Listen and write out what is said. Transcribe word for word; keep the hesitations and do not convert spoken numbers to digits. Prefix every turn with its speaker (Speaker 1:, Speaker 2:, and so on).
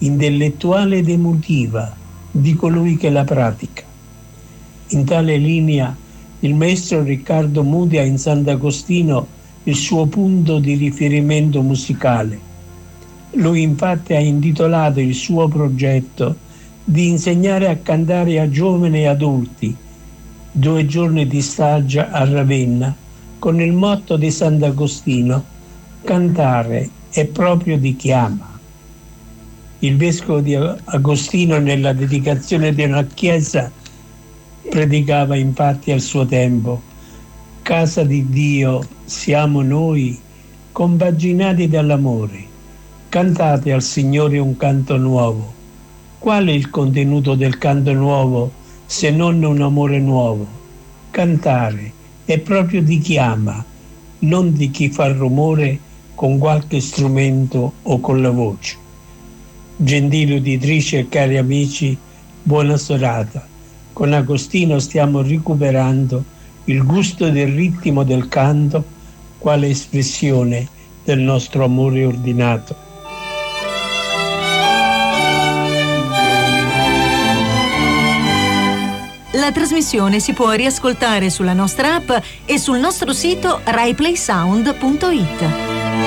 Speaker 1: intellettuale ed emotiva di colui che la pratica. In tale linea il maestro Riccardo Muti ha in Sant'Agostino il suo punto di riferimento musicale. Lui infatti ha intitolato il suo progetto di insegnare a cantare a giovani e adulti, due giorni di stage a Ravenna, con il motto di Sant'Agostino: cantare è proprio di chi ama. Il vescovo di Agostino, nella dedicazione di una chiesa, predicava infatti al suo tempo: casa di Dio siamo noi, compaginati dall'amore. Cantate al Signore un canto nuovo. Qual è il contenuto del canto nuovo se non un amore nuovo? Cantare è proprio di chi ama, non di chi fa rumore con qualche strumento o con la voce. Gentili uditrici e cari amici, buona serata. Con Agostino stiamo recuperando il gusto del ritmo del canto quale espressione del nostro amore ordinato.
Speaker 2: La trasmissione si può riascoltare sulla nostra app e sul nostro sito rai play sound punto it.